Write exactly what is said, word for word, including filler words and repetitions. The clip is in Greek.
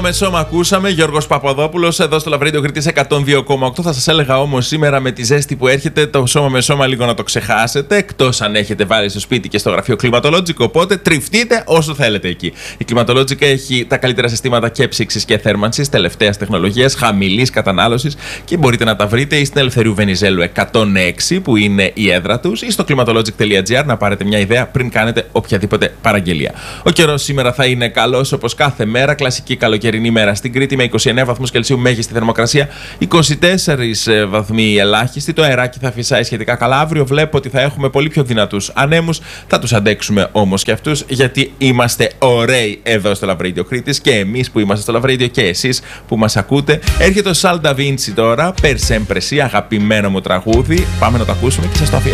με σώμα ακούσαμε. Γιώργος Παπαδόπουλος εδώ στο Love Radio Κρήτης εκατόν δύο κόμμα οκτώ. Θα σας έλεγα όμως σήμερα με τη ζέστη που έρχεται το σώμα με σώμα λίγο να το ξεχάσετε. Εκτός αν έχετε βάλει στο σπίτι και στο γραφείο Climatologic. Οπότε τριφτείτε όσο θέλετε εκεί. Η Climatologic έχει τα καλύτερα συστήματα και ψήξης και θέρμανσης τελευταίας τεχνολογίας, χαμηλής κατανάλωσης και μπορείτε να τα βρείτε ή στην Ελευθερίου Βενιζέλου εκατόν έξι που είναι η έδρα τους ή στο climatologic τελεία gr να πάρετε μια ιδέα πριν κάνετε οποιαδήποτε παραγγελία. Ο καιρός σήμερα θα είναι καλός όπως κάθε μέρα. Κλασική καλοκαιρινή μέρα στην Κρήτη με είκοσι εννέα βαθμούς Κελσίου μέγιστη θερμοκρασία, είκοσι τέσσερις βαθμοί ελάχιστη. Το αεράκι θα φυσάει σχετικά καλά. Αύριο βλέπω ότι θα έχουμε πολύ πιο δυνατούς ανέμους. Θα τους αντέξουμε όμως και αυτούς γιατί είμαστε ωραίοι εδώ στο Love Radio Κρήτης και εμείς που είμαστε στο Love Radio και εσείς που μας ακούτε. Έρχεται ο Salda Vinci τώρα, Per Sempre Si, αγαπημένο μου τραγούδι. Πάμε να το ακούσουμε και σας το αφιερώσουμε.